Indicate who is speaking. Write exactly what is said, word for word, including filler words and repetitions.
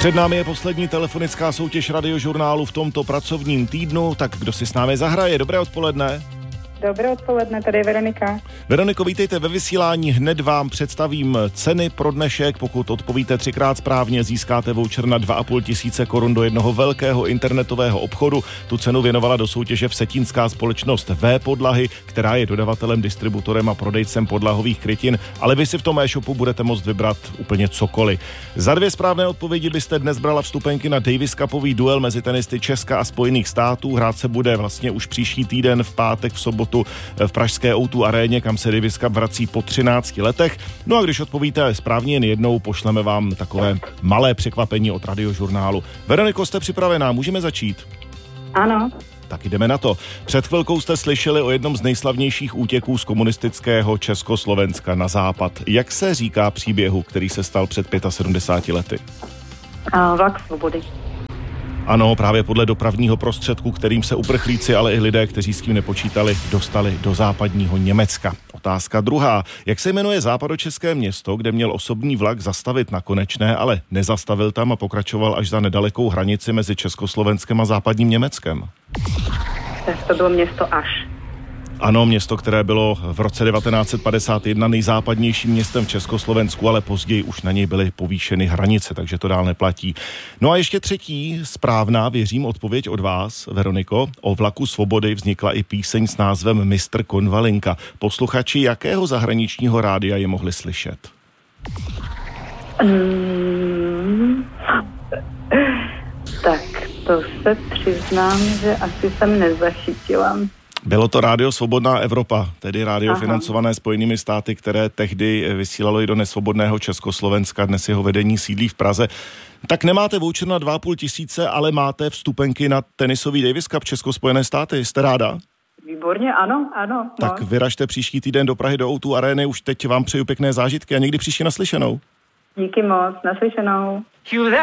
Speaker 1: Před námi je poslední telefonická soutěž Radiožurnálu v tomto pracovním týdnu, tak kdo si s námi zahraje? Dobré odpoledne.
Speaker 2: Dobré odpoledne, tady je Veronika.
Speaker 1: Veroniko, vítejte ve vysílání, hned vám představím ceny pro dnešek. Pokud odpovíte třikrát správně, získáte voucher na dva a půl tisíce korun do jednoho velkého internetového obchodu. Tu cenu věnovala do soutěže vsetínská společnost V Podlahy, která je dodavatelem, distributorem a prodejcem podlahových krytin, ale vy si v tom e-shopu budete moct vybrat úplně cokoliv. Za dvě správné odpovědi byste dnes brala vstupenky na Davis Cupový duel mezi tenisty Česka a Spojených států. Hrát se bude vlastně už příští týden v pátek, v sobotu v pražské ó dva aréně, kam se Davis Cup vrací po třinácti letech. No a když odpovíte správně jen jednou, pošleme vám takové malé překvapení od Radiožurnálu. Veroniko, jste připravená? Můžeme začít?
Speaker 2: Ano.
Speaker 1: Tak jdeme na to. Před chvilkou jste slyšeli o jednom z nejslavnějších útěků z komunistického Československa na západ. Jak se říká příběhu, který se stal před sedmdesáti pěti lety?
Speaker 2: A, vlak svobody.
Speaker 1: Ano, právě podle dopravního prostředku, kterým se uprchlíci, ale i lidé, kteří s tím nepočítali, dostali do západního Německa. Otázka druhá. Jak se jmenuje západočeské město, kde měl osobní vlak zastavit na Konečné, ale nezastavil tam a pokračoval až za nedalekou hranici mezi Československem a západním Německem?
Speaker 2: To bylo město Aš.
Speaker 1: Ano, město, které bylo v roce devatenáct set padesát jedna nejzápadnějším městem v Československu, ale později už na něj byly povýšeny hranice, takže to dál neplatí. No a ještě třetí správná, věřím, odpověď od vás, Veroniko. O vlaku svobody vznikla i píseň s názvem mistr Konvalinka. Posluchači jakého zahraničního rádia je mohli slyšet?
Speaker 2: Mm, tak to se přiznám, že asi jsem nezachytila.
Speaker 1: Bylo to Rádio Svobodná Evropa, tedy rádio
Speaker 2: Aha.
Speaker 1: financované Spojenými státy, které tehdy vysílalo i do nesvobodného Československa, dnes jeho vedení sídlí v Praze. Tak nemáte voucher na dva a půl tisíce, ale máte vstupenky na tenisový Davis Cup Česko-Spojené státy. Jste ráda?
Speaker 2: Výborně, ano, ano.
Speaker 1: Tak
Speaker 2: no.
Speaker 1: vyražte příští týden do Prahy do ó dva arény, už teď vám přeju pěkné zážitky a někdy příště naslyšenou.
Speaker 2: Díky moc, naslyšenou.